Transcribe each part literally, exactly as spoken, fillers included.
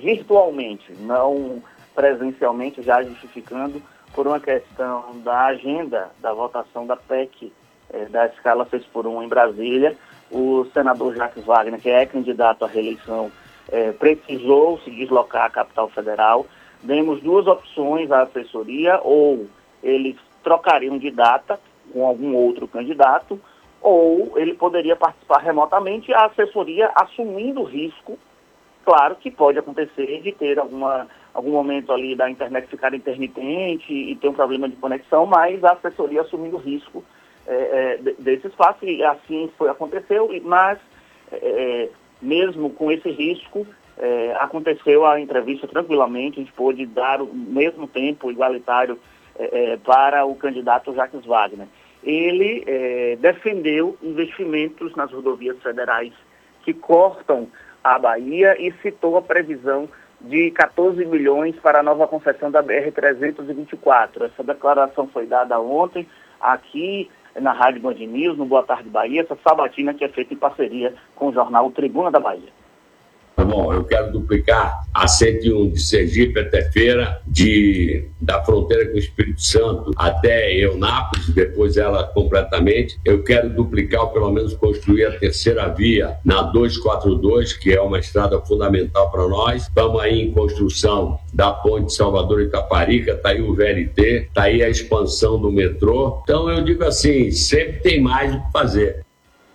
virtualmente, não presencialmente, já justificando por uma questão da agenda da votação da P E C eh, da escala seis por um em Brasília. O senador Jacques Wagner, que é candidato à reeleição, eh, precisou se deslocar à capital federal. Demos duas opções à assessoria: ou eles trocariam de data com algum outro candidato, ou ele poderia participar remotamente, a assessoria assumindo o risco, claro que pode acontecer de ter alguma, algum momento ali da internet ficar intermitente e ter um problema de conexão, mas a assessoria assumindo o risco é, é, desse espaço, e assim foi, aconteceu, mas é, mesmo com esse risco, é, aconteceu a entrevista tranquilamente, a gente pôde dar o mesmo tempo igualitário é, para o candidato Jacques Wagner. Ele é, defendeu investimentos nas rodovias federais que cortam a Bahia e citou a previsão de quatorze milhões para a nova concessão da B R trezentos e vinte e quatro. Essa declaração foi dada ontem aqui na Rádio Band News, no Boa Tarde Bahia, essa sabatina que é feita em parceria com o jornal Tribuna da Bahia. Bom, eu quero duplicar a cento e um de Sergipe até Feira, de, da fronteira com o Espírito Santo até Eunápolis, depois ela completamente. Eu quero duplicar, ou pelo menos construir a terceira via na duzentos e quarenta e dois, que é uma estrada fundamental para nós. Estamos aí em construção da ponte Salvador-Itaparica, está aí o V L T, está aí a expansão do metrô. Então eu digo assim, sempre tem mais o que fazer.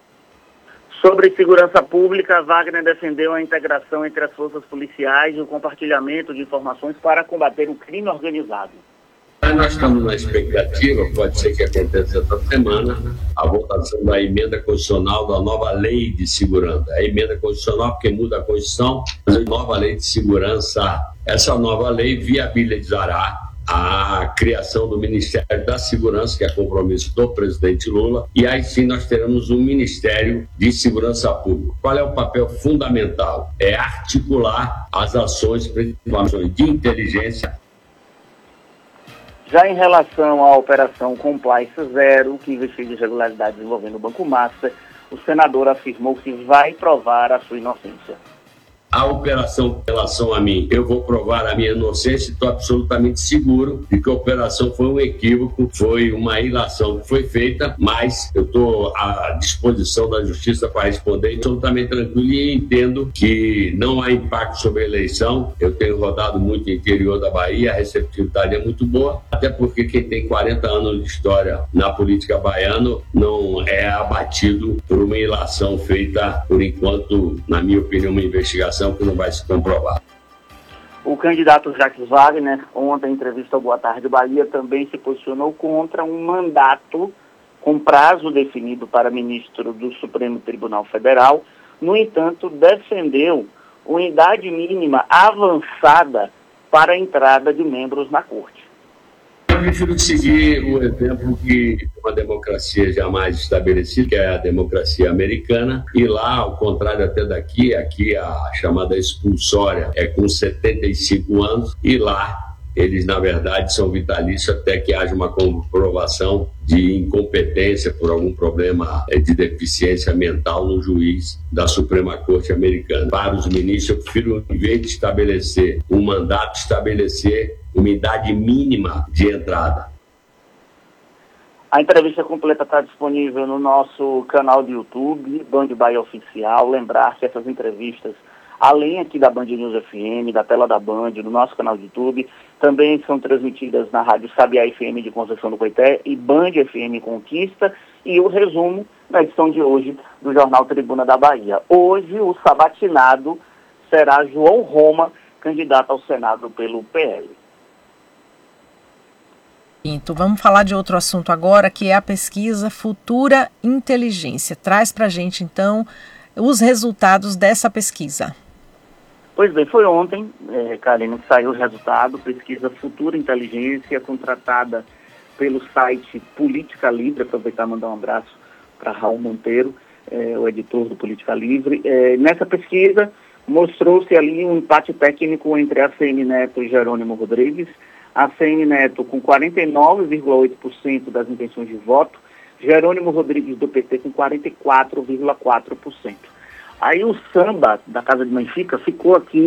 Sobre segurança pública, Wagner defendeu a integração entre as forças policiais e o compartilhamento de informações para combater o crime organizado. Nós estamos na expectativa, pode ser que aconteça essa semana, a votação da emenda constitucional da nova lei de segurança. A emenda constitucional porque muda a Constituição, mas a nova lei de segurança. Essa nova lei viabilizará a criação do Ministério da Segurança, que é compromisso do presidente Lula, e aí sim nós teremos um Ministério de Segurança Pública. Qual é o papel fundamental? É articular as ações, principalmente de inteligência. Já em relação à operação Compliance Zero, que investiga irregularidades envolvendo o Banco Master, o senador afirmou que vai provar a sua inocência. A operação em relação a mim, eu vou provar a minha inocência e estou absolutamente seguro de que a operação foi um equívoco, foi uma ilação que foi feita, mas eu estou à disposição da justiça para responder absolutamente tranquilo e entendo que não há impacto sobre a eleição. Eu tenho rodado muito no interior da Bahia, a receptividade é muito boa, até porque quem tem quarenta anos de história na política baiana não é abatido por uma ilação feita, por enquanto, na minha opinião, uma investigação que não vai se comprovar. O candidato Jacques Wagner, ontem em entrevista ao Boa Tarde Bahia, também se posicionou contra um mandato com prazo definido para ministro do Supremo Tribunal Federal. No entanto, defendeu uma idade mínima avançada para a entrada de membros na Corte. Eu prefiro seguir o exemplo que uma democracia jamais estabelecida, que é a democracia americana, e lá, ao contrário até daqui, aqui a chamada expulsória é com setenta e cinco anos, e lá eles, na verdade, são vitalícios até que haja uma comprovação de incompetência por algum problema de deficiência mental no juiz da Suprema Corte Americana. Para os ministros, eu prefiro, em vez de estabelecer um mandato, estabelecer uma idade mínima de entrada. A entrevista completa está disponível no nosso canal do YouTube, Band Bahia Oficial. Lembrar que essas entrevistas, além aqui da Band News F M, da tela da Band, no nosso canal do YouTube, também são transmitidas na Rádio Sabiá F M de Conceição do Coité e Band F M Conquista, e o resumo na edição de hoje do Jornal Tribuna da Bahia. Hoje o sabatinado será João Roma, candidato ao Senado pelo P L. Então, vamos falar de outro assunto agora, que é a pesquisa Futura Inteligência. Traz para a gente, então, os resultados dessa pesquisa. Pois bem, foi ontem, é, Karina, que saiu o resultado, pesquisa Futura Inteligência, contratada pelo site Política Livre. Aproveitar e mandar um abraço para Raul Monteiro, é, o editor do Política Livre. É, nessa pesquisa, mostrou-se ali um empate técnico entre A C M Neto e Jerônimo Rodrigues. A C M Neto com quarenta e nove vírgula oito por cento das intenções de voto, Jerônimo Rodrigues do P T com quarenta e quatro vírgula quatro por cento. Aí o samba da Casa de Benfica ficou aqui